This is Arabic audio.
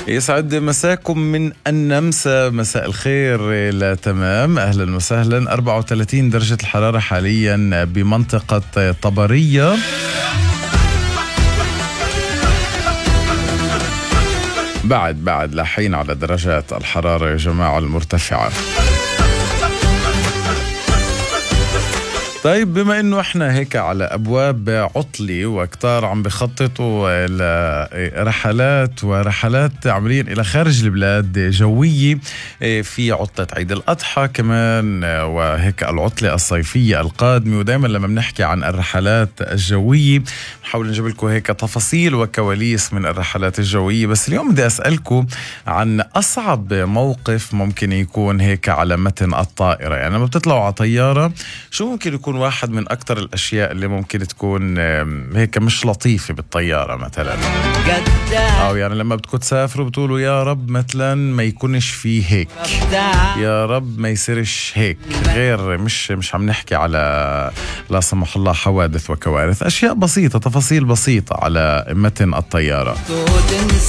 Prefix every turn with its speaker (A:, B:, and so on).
A: يسعد مساكم من النمسا، مساء الخير. لا تمام، أهلا وسهلا. 34 درجة الحرارة حاليا بمنطقة طبرية. بعد لاحين على درجات الحرارة يا جماعة المرتفعة. طيب، بما انه احنا هيك على ابواب عطلة وكتار عم بخططوا رحلات عمليا الى خارج البلاد جوية في عطلة عيد الاضحى كمان، وهيك العطلة الصيفية القادمة. ودائما لما بنحكي عن الرحلات الجوية نحاول نجيب لكم هيك تفاصيل وكواليس من الرحلات الجوية. بس اليوم بدي اسألكم عن اصعب موقف ممكن يكون هيك على متن الطائرة. يعني لما بتطلعوا على طيارة شو ممكن يكون واحد من أكتر الأشياء اللي ممكن تكون هيك مش لطيفة بالطيارة مثلا؟ أو يعني لما بدكم تسافروا بتقولوا يا رب مثلا ما يكونش فيه هيك، يا رب ما يصيرش هيك، غير مش عم نحكي على لا سمح الله حوادث وكوارث، أشياء بسيطة، تفاصيل بسيطة على متن الطيارة.